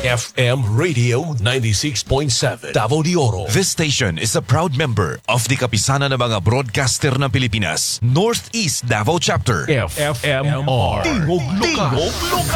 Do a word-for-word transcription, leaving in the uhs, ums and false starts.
F M Radio ninety-six point seven Davao de Oro. This station is a proud member of the Kapisanan ng mga Broadcaster ng Pilipinas, Northeast Davao Chapter. F M R. Tingog Lokal.